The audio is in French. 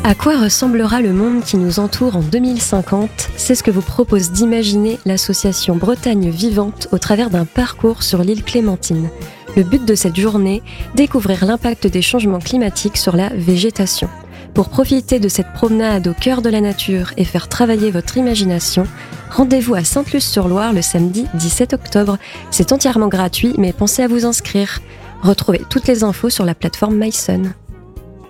À quoi ressemblera le monde qui nous entoure en 2050 ? C'est ce que vous propose d'imaginer l'association Bretagne Vivante au travers d'un parcours sur l'île Clémentine. Le but de cette journée, découvrir l'impact des changements climatiques sur la végétation. Pour profiter de cette promenade au cœur de la nature et faire travailler votre imagination, rendez-vous à Sainte-Luce-sur-Loire le samedi 17 octobre. C'est entièrement gratuit, mais pensez à vous inscrire. Retrouvez toutes les infos sur la plateforme mySun.